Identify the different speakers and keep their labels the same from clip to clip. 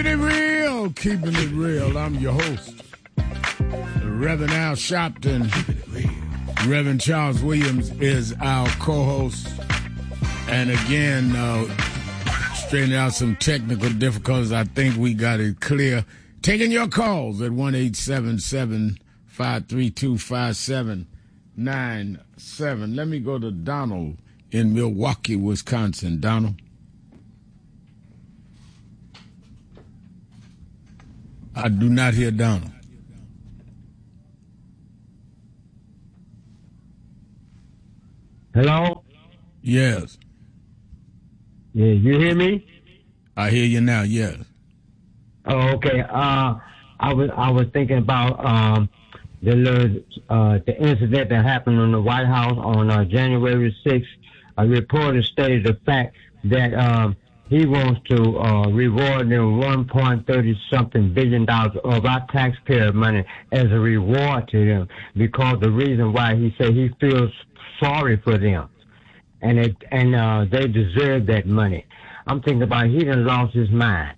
Speaker 1: Keeping it real. I'm your host, Reverend Al Sharpton. Reverend Charles Williams is our co-host. And again, straightening out some technical difficulties. I think we got it clear. Taking your calls at 1-877-532-5797. Let me go to Donald in Milwaukee, Wisconsin. Donald. I do not hear Donald.
Speaker 2: Hello?
Speaker 1: Yes.
Speaker 2: Yeah, you hear me?
Speaker 1: I hear you now, yes.
Speaker 2: Oh, okay. I was thinking about the incident that happened in the White House on January 6th. A reporter stated the fact that he wants to reward them $1.30-something billion of our taxpayer money as a reward to them, because the reason why he said he feels sorry for them, and they deserve that money. I'm thinking about he done lost his mind.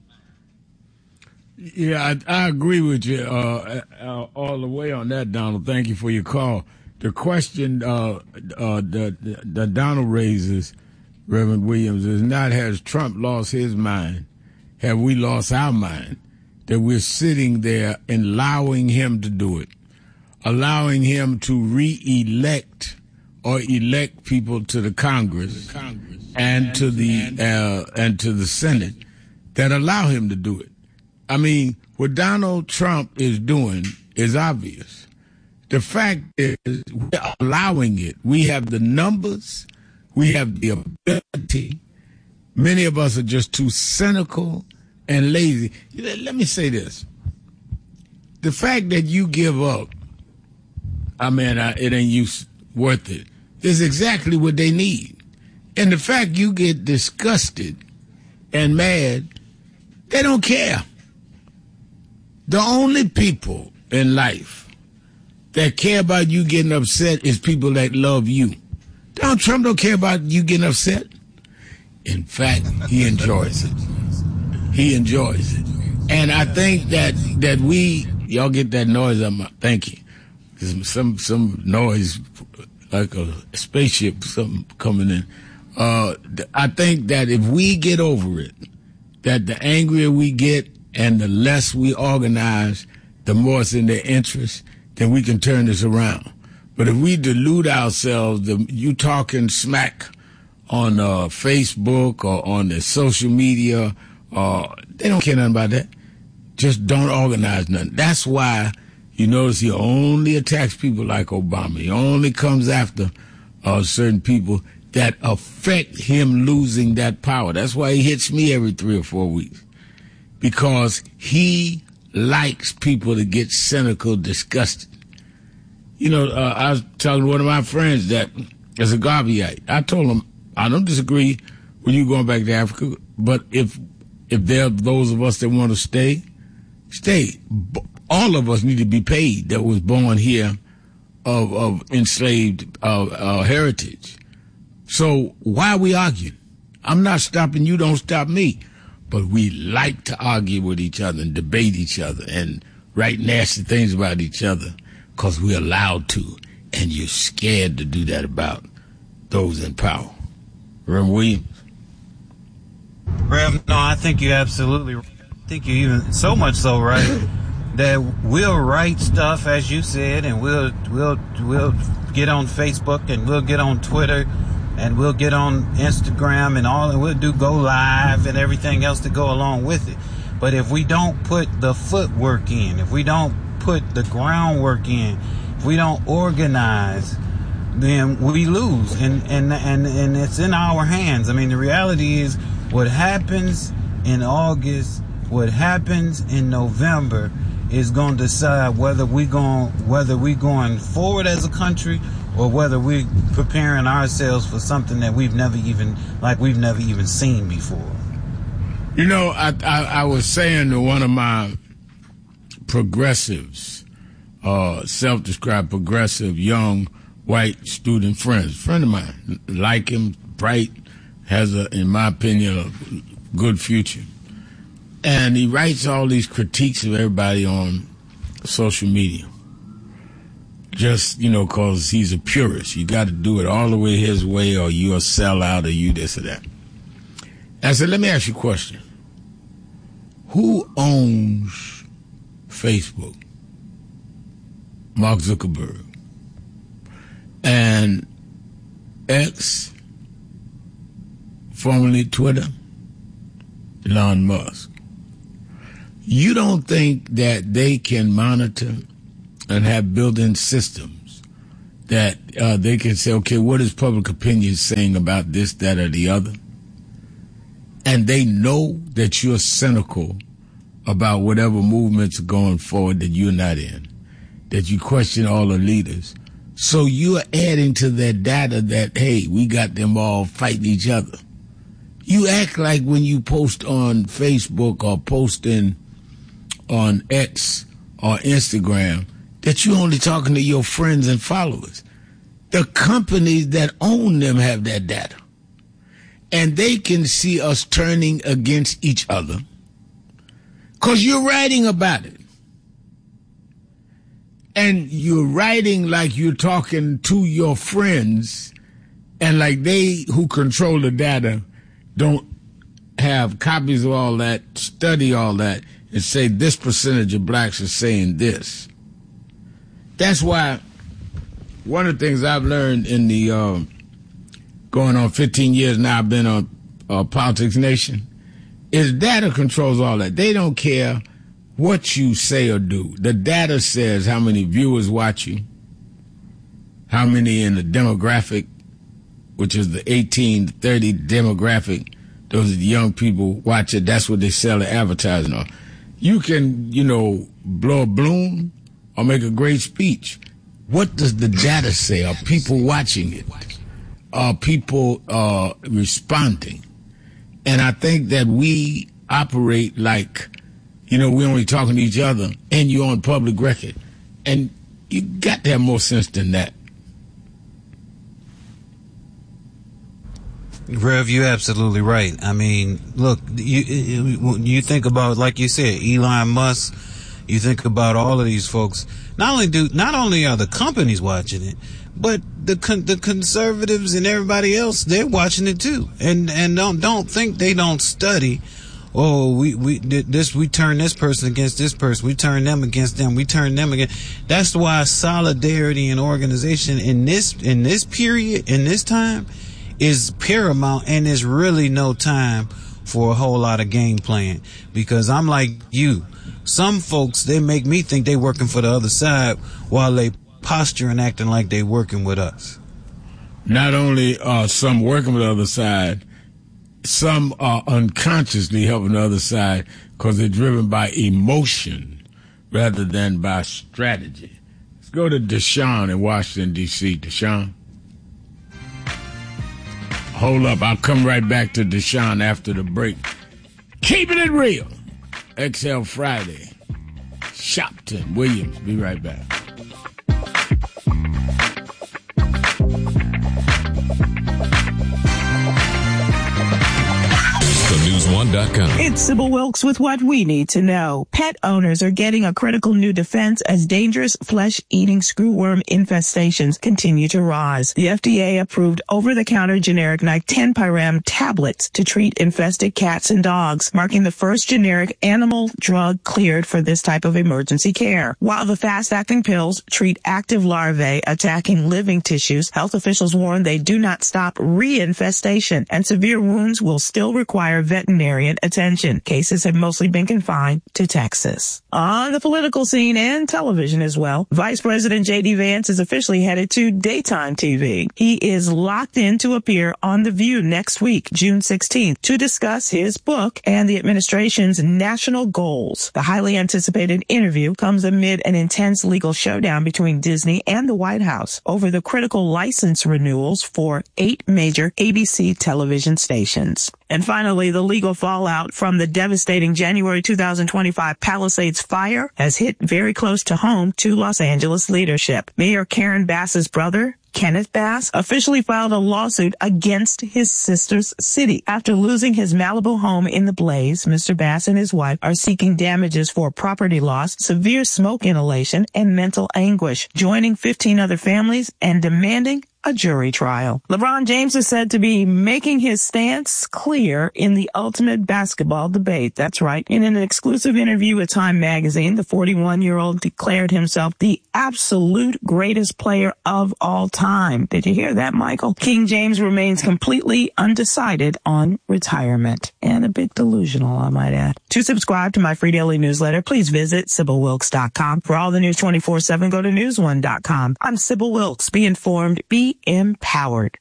Speaker 1: Yeah, I agree with you all the way on that, Donald. Thank you for your call. The question that Donald raises, Reverend Williams, is not has Trump lost his mind, have we lost our mind, that we're sitting there and allowing him to do it, allowing him to re-elect or elect people to the Congress and to the Senate that allow him to do it. I mean, what Donald Trump is doing is obvious. The fact is, we're allowing it. We have the numbers. We have the ability. Many of us are just too cynical and lazy. Let me say this. The fact that you give up, it ain't worth it, is exactly what they need. And the fact you get disgusted and mad, they don't care. The only people in life that care about you getting upset is people that love you. Donald Trump don't care about you getting upset. In fact, he enjoys it. He enjoys it. And I think that y'all get that noise on my, thank you. There's some noise like a spaceship, something coming in. I think that if we get over it, that the angrier we get and the less we organize, the more it's in their interest, then we can turn this around. But if we delude ourselves, you talking smack on Facebook or on the social media, they don't care nothing about that. Just don't organize nothing. That's why you notice he only attacks people like Obama. He only comes after certain people that affect him losing that power. That's why he hits me every 3 or 4 weeks. Because he likes people to get cynical, disgusted. You know, I was talking to one of my friends that is a Garveyite. I told him, I don't disagree with you going back to Africa, but if there are those of us that want to stay. All of us need to be paid that was born here of enslaved heritage. So why are we arguing? I'm not stopping you, don't stop me. But we like to argue with each other and debate each other and write nasty things about each other because we're allowed to, and you're scared to do that about those in power. Reverend Williams?
Speaker 3: Rev, no, I think you're absolutely right. I think you're even so much so right that we'll write stuff, as you said, and we'll get on Facebook and we'll get on Twitter and we'll get on Instagram and we'll go live and everything else to go along with it. But if we don't put the footwork in, if we don't put the groundwork in, if we don't organize, then we lose. And it's in our hands. I mean, the reality is what happens in August, what happens in November is going to decide whether we going forward as a country or whether we're preparing ourselves for something that we've never even seen before.
Speaker 1: You know, I was saying to one of my progressives, self-described progressive, young, white student friends, friend of mine, like him, bright, has, in my opinion, a good future. And he writes all these critiques of everybody on social media. Just, because he's a purist. You got to do it all the way his way, or you're a sellout, or you this or that. I said, let me ask you a question. Who owns Facebook? Mark Zuckerberg. And X, formerly Twitter, Elon Musk. You don't think that they can monitor and have built-in systems that they can say, okay, what is public opinion saying about this, that, or the other? And they know that you're cynical about whatever movements are going forward that you're not in, that you question all the leaders. So you're adding to that data that, hey, we got them all fighting each other. You act like when you post on Facebook or posting on X or Instagram that you're only talking to your friends and followers. The companies that own them have that data. And they can see us turning against each other because you're writing about it. And you're writing like you're talking to your friends, and like they who control the data don't have copies of all that, study all that, and say this percentage of blacks are saying this. That's why one of the things I've learned in the going on 15 years now I've been on Politics Nation is data controls all that. They don't care what you say or do. The data says how many viewers watch you, how many in the demographic, which is the 18 to 30 demographic. Those are the young people watch it. That's what they sell the advertising on. You can, blow a balloon or make a great speech. What does the data say? Are people watching it? Are people responding? And I think that we operate like, we're only talking to each other, and you're on public record. And you got to have more sense than that.
Speaker 3: Rev, you're absolutely right. I mean, look, you think about, like you said, Elon Musk, you think about all of these folks. Not only are the companies watching it, but the conservatives and everybody else, they're watching it too. And don't think they don't study. Oh, we turn this person against this person. We turn them against them. We turn them against. That's why solidarity and organization in this period, in this time, is paramount, and there's really no time for a whole lot of game playing. Because I'm like you. Some folks, they make me think they working for the other side while they posture and acting like they working with us.
Speaker 1: Not only are some working with the other side, some are unconsciously helping the other side because they're driven by emotion rather than by strategy. Let's go to Deshaun in Washington, D.C. Deshaun. Hold up. I'll come right back to Deshaun after the break. Keeping it real. XL Friday. Shopton Williams. Be right back.
Speaker 4: TheNews1.com.
Speaker 5: It's Sybil Wilkes with what we need to know. Pet owners are getting a critical new defense as dangerous flesh-eating screwworm infestations continue to rise. The FDA approved over-the-counter generic Nictenpyram tablets to treat infested cats and dogs, marking the first generic animal drug cleared for this type of emergency care. While the fast-acting pills treat active larvae attacking living tissues, health officials warn they do not stop reinfestation, and severe wounds will still require veterinarian attention. Cases have mostly been confined to Texas. On the political scene and television as well, Vice President J.D. Vance is officially headed to daytime TV. He is locked in to appear on The View next week, June 16th, to discuss his book and the administration's national goals. The highly anticipated interview comes amid an intense legal showdown between Disney and the White House over the critical license renewals for 8 major ABC television stations. And finally, the legal fallout from the devastating January 2025 Palisades fire has hit very close to home to Los Angeles leadership. Mayor Karen Bass's brother, Kenneth Bass, officially filed a lawsuit against his sister's city. After losing his Malibu home in the blaze, Mr. Bass and his wife are seeking damages for property loss, severe smoke inhalation, and mental anguish, joining 15 other families and demanding a jury trial. LeBron James is said to be making his stance clear in the ultimate basketball debate. That's right. In an exclusive interview with Time magazine, the 41-year-old declared himself the absolute greatest player of all time. Did you hear that, Michael? King James remains completely undecided on retirement. And a bit delusional, I might add. To subscribe to my free daily newsletter, please visit SybylWilkes.com. For all the news 24/7, go to NewsOne.com. I'm Sybil Wilkes. Be informed. Be empowered.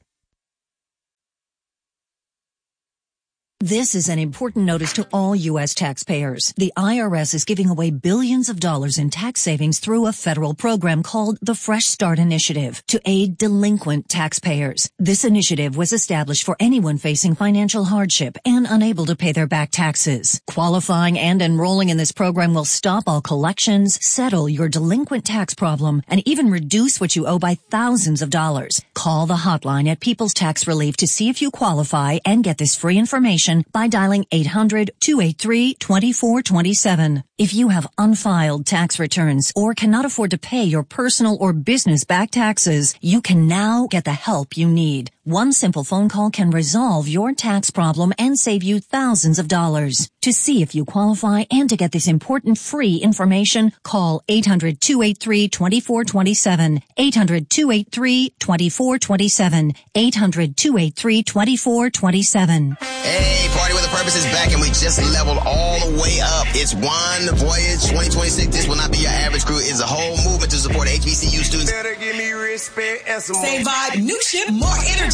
Speaker 6: This is an important notice to all U.S. taxpayers. The IRS is giving away billions of dollars in tax savings through a federal program called the Fresh Start Initiative to aid delinquent taxpayers. This initiative was established for anyone facing financial hardship and unable to pay their back taxes. Qualifying and enrolling in this program will stop all collections, settle your delinquent tax problem, and even reduce what you owe by thousands of dollars. Call the hotline at People's Tax Relief to see if you qualify and get this free information by dialing 800-283-2427. If you have unfiled tax returns or cannot afford to pay your personal or business back taxes, you can now get the help you need. One simple phone call can resolve your tax problem and save you thousands of dollars. To see if you qualify and to get this important free information, call 800-283-2427. 800-283-2427. 800-283-2427.
Speaker 7: Hey, Party with a Purpose is back, and we just leveled all the way up. It's One Voyage 2026. This will not be your average crew. It's a whole movement to support HBCU students.
Speaker 8: Better give me respect and some
Speaker 9: Same vibe, new ship, more energy.